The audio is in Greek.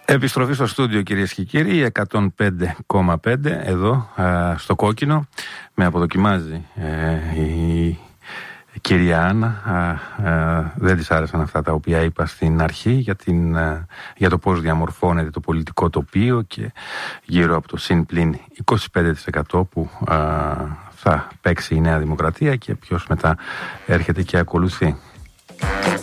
Επιστροφή στο στούντιο, κυρίες και κύριοι, 105,5 εδώ στο Κόκκινο. Με αποδοκιμάζει η κυρία Άννα. Δεν της άρεσαν αυτά τα οποία είπα στην αρχή για το πώς διαμορφώνεται το πολιτικό τοπίο και γύρω από το συν πλην 25% που θα παίξει η Νέα Δημοκρατία και ποιος μετά έρχεται και ακολουθεί.